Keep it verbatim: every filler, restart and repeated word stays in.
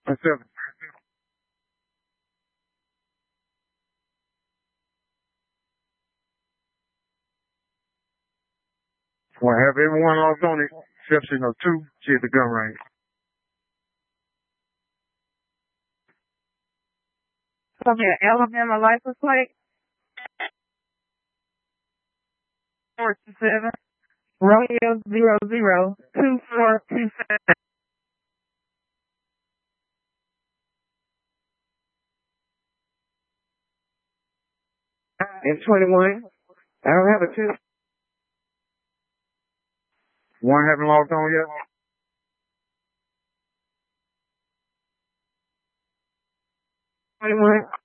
Myself. Well, have everyone logged on it, exception of two, she at the gun range. Come here, Alabama license plate. Four two seven. Romeo zero zero two four two seven. And twenty-one. I don't have a two. One haven't logged on yet? Twenty-one.